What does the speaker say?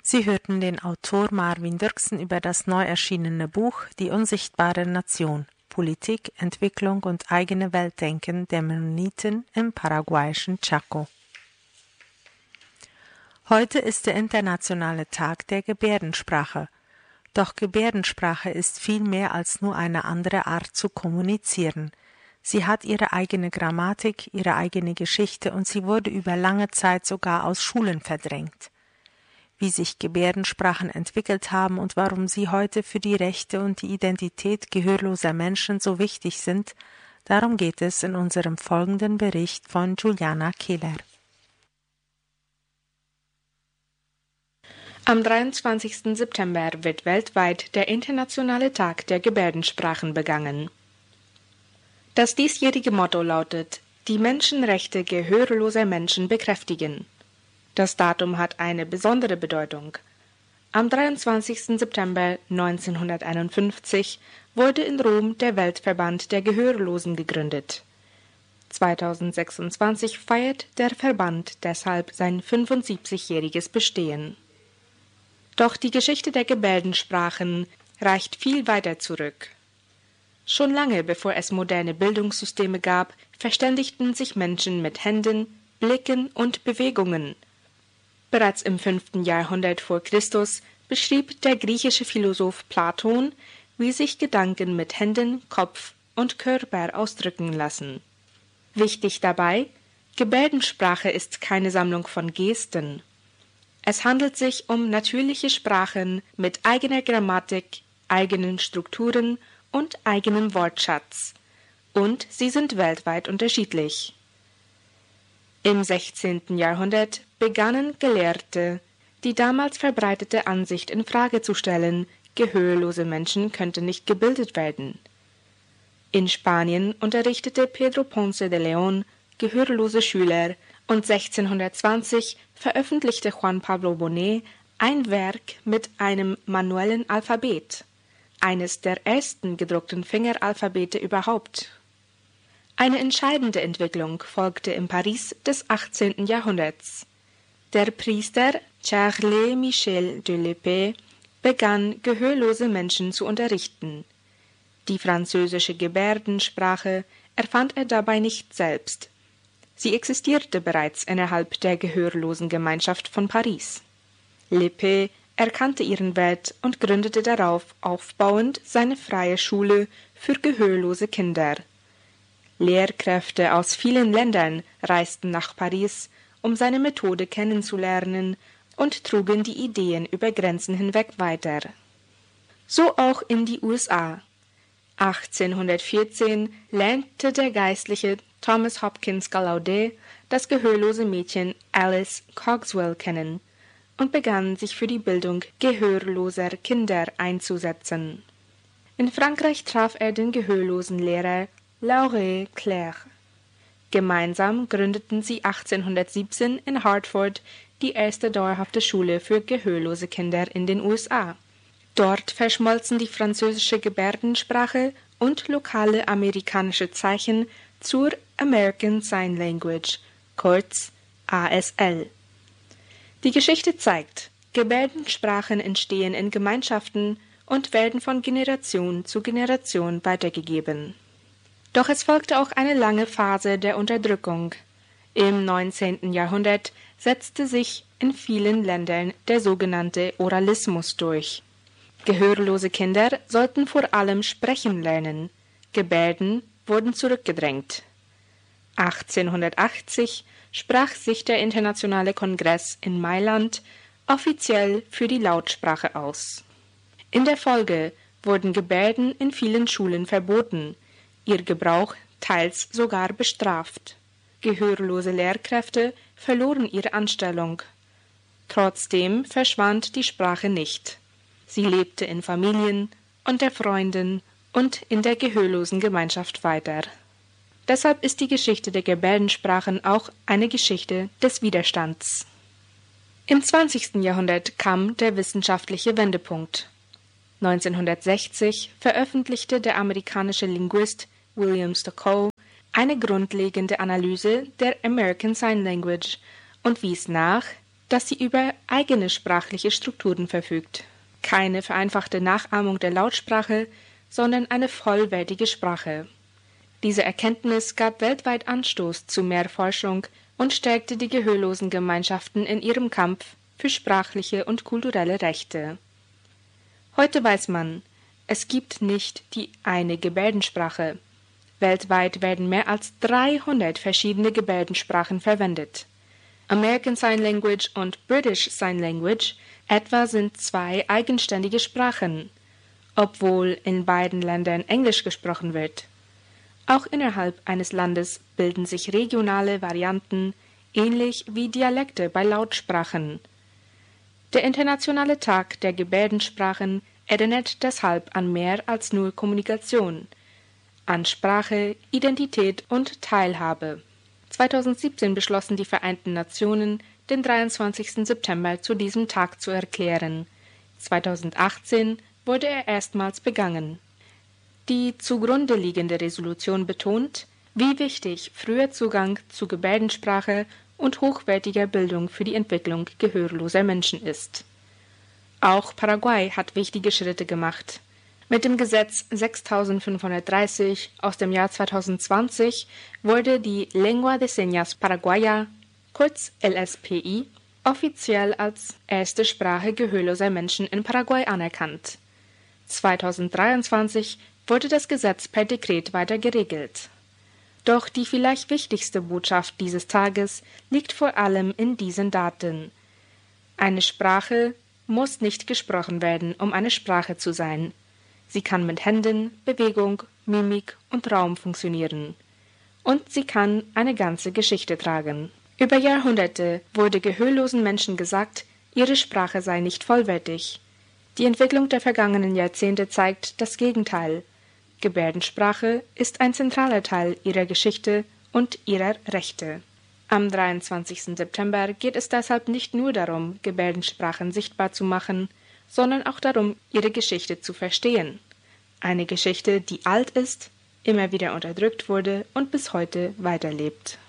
Sie hörten den Autor Marvin Dirksen über das neu erschienene Buch »Die unsichtbare Nation. Politik, Entwicklung und eigene Weltdenken der Mennoniten im paraguayischen Chaco«. Heute ist der internationale Tag der Gebärdensprache. Doch Gebärdensprache ist viel mehr als nur eine andere Art zu kommunizieren. Sie hat ihre eigene Grammatik, ihre eigene Geschichte und sie wurde über lange Zeit sogar aus Schulen verdrängt. Wie sich Gebärdensprachen entwickelt haben und warum sie heute für die Rechte und die Identität gehörloser Menschen so wichtig sind, darum geht es in unserem folgenden Bericht von Juliana Keller. Am 23. September wird weltweit der Internationale Tag der Gebärdensprachen begangen. Das diesjährige Motto lautet: Die Menschenrechte gehörloser Menschen bekräftigen. Das Datum hat eine besondere Bedeutung. Am 23. September 1951 wurde in Rom der Weltverband der Gehörlosen gegründet. 2026 feiert der Verband deshalb sein 75-jähriges Bestehen. Doch die Geschichte der Gebärdensprachen reicht viel weiter zurück. Schon lange bevor es moderne Bildungssysteme gab, verständigten sich Menschen mit Händen, Blicken und Bewegungen. Bereits im 5. Jahrhundert vor Christus beschrieb der griechische Philosoph Platon, wie sich Gedanken mit Händen, Kopf und Körper ausdrücken lassen. Wichtig dabei: Gebärdensprache ist keine Sammlung von Gesten. Es handelt sich um natürliche Sprachen mit eigener Grammatik, eigenen Strukturen und eigenem Wortschatz. Und sie sind weltweit unterschiedlich. Im 16. Jahrhundert begannen Gelehrte, die damals verbreitete Ansicht in Frage zu stellen, gehörlose Menschen könnten nicht gebildet werden. In Spanien unterrichtete Pedro Ponce de León gehörlose Schüler und 1620 veröffentlichte Juan Pablo Bonet ein Werk mit einem manuellen Alphabet, eines der ersten gedruckten Fingeralphabete überhaupt. Eine entscheidende Entwicklung folgte im Paris des 18. Jahrhunderts. Der Priester Charles Michel de Lépée begann, gehörlose Menschen zu unterrichten. Die französische Gebärdensprache erfand er dabei nicht selbst. Sie existierte bereits innerhalb der Gehörlosengemeinschaft von Paris. Lépée erkannte ihren Wert und gründete darauf aufbauend seine freie Schule für gehörlose Kinder. Lehrkräfte aus vielen Ländern reisten nach Paris, um seine Methode kennenzulernen, und trugen die Ideen über Grenzen hinweg weiter. So auch in die USA. 1814 lernte der Geistliche Thomas Hopkins Gallaudet das gehörlose Mädchen Alice Cogswell kennen und begann, sich für die Bildung gehörloser Kinder einzusetzen. In Frankreich traf er den gehörlosen Lehrer Laurent Clerc. Gemeinsam gründeten sie 1817 in Hartford die erste dauerhafte Schule für gehörlose Kinder in den USA. Dort verschmolzen die französische Gebärdensprache und lokale amerikanische Zeichen zur American Sign Language, kurz ASL. Die Geschichte zeigt, Gebärdensprachen entstehen in Gemeinschaften und werden von Generation zu Generation weitergegeben. Doch es folgte auch eine lange Phase der Unterdrückung. Im 19. Jahrhundert setzte sich in vielen Ländern der sogenannte Oralismus durch. Gehörlose Kinder sollten vor allem sprechen lernen. Gebärden wurden zurückgedrängt. 1880 sprach sich der Internationale Kongress in Mailand offiziell für die Lautsprache aus. In der Folge wurden Gebärden in vielen Schulen verboten, ihr Gebrauch teils sogar bestraft. Gehörlose Lehrkräfte verloren ihre Anstellung. Trotzdem verschwand die Sprache nicht. Sie lebte in Familien, unter Freunden und in der gehörlosen Gemeinschaft weiter. Deshalb ist die Geschichte der Gebärdensprachen auch eine Geschichte des Widerstands. Im 20. Jahrhundert kam der wissenschaftliche Wendepunkt. 1960 veröffentlichte der amerikanische Linguist William Stokoe eine grundlegende Analyse der American Sign Language und wies nach, dass sie über eigene sprachliche Strukturen verfügt. Keine vereinfachte Nachahmung der Lautsprache, sondern eine vollwertige Sprache. Diese Erkenntnis gab weltweit Anstoß zu mehr Forschung und stärkte die gehörlosen Gemeinschaften in ihrem Kampf für sprachliche und kulturelle Rechte. Heute weiß man, es gibt nicht die eine Gebärdensprache. Weltweit werden mehr als 300 verschiedene Gebärdensprachen verwendet. American Sign Language und British Sign Language etwa sind zwei eigenständige Sprachen, obwohl in beiden Ländern Englisch gesprochen wird. Auch innerhalb eines Landes bilden sich regionale Varianten, ähnlich wie Dialekte bei Lautsprachen. Der Internationale Tag der Gebärdensprachen erinnert deshalb an mehr als nur Kommunikation, an Sprache, Identität und Teilhabe. 2017 beschlossen die Vereinten Nationen, den 23. September zu diesem Tag zu erklären. 2018 wurde er erstmals begangen. Die zugrunde liegende Resolution betont, wie wichtig früher Zugang zu Gebärdensprache und hochwertiger Bildung für die Entwicklung gehörloser Menschen ist. Auch Paraguay hat wichtige Schritte gemacht. Mit dem Gesetz 6530 aus dem Jahr 2020 wurde die Lengua de Señas Paraguaya, kurz LSPI, offiziell als erste Sprache gehörloser Menschen in Paraguay anerkannt. 2023 wurde das Gesetz per Dekret weiter geregelt. Doch die vielleicht wichtigste Botschaft dieses Tages liegt vor allem in diesen Daten. Eine Sprache muss nicht gesprochen werden, um eine Sprache zu sein. Sie kann mit Händen, Bewegung, Mimik und Raum funktionieren. Und sie kann eine ganze Geschichte tragen. Über Jahrhunderte wurde gehörlosen Menschen gesagt, ihre Sprache sei nicht vollwertig. Die Entwicklung der vergangenen Jahrzehnte zeigt das Gegenteil. Gebärdensprache ist ein zentraler Teil ihrer Geschichte und ihrer Rechte. Am 23. September geht es deshalb nicht nur darum, Gebärdensprachen sichtbar zu machen, sondern auch darum, ihre Geschichte zu verstehen. Eine Geschichte, die alt ist, immer wieder unterdrückt wurde und bis heute weiterlebt.